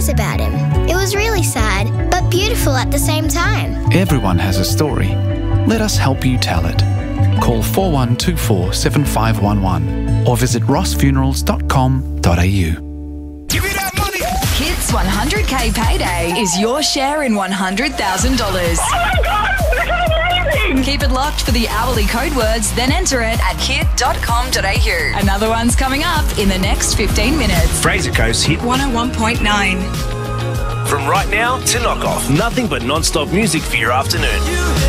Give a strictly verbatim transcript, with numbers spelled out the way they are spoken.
stories about him. It was really sad, but beautiful at the same time. Everyone has a story. Let us help you tell it. Call four one two four seven five one one or visit ross funerals dot com dot a u. Give me that money! Kids one hundred K Payday is your share in one hundred thousand dollars. Oh my God! This is amazing! Keep it locked for the hourly code words, then enter it at kid dot com dot a u. Another one's coming up in the next fifteen minutes. Fraser Coast hit one oh one point nine. From right now to knock off. Nothing but non-stop music for your afternoon.